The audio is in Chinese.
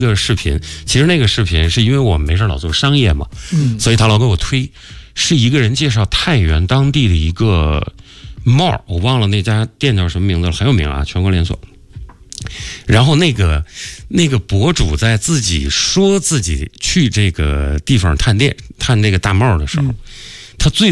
个视频，其实那个视频是因为我们没事老做商业嘛，所以他老给我推，是一个人介绍太原当地的一个帽，我忘了那家店叫什么名字了，很有名啊，全国连锁。然后那个博主在自己说自己去这个地方探那个大帽的时候，他最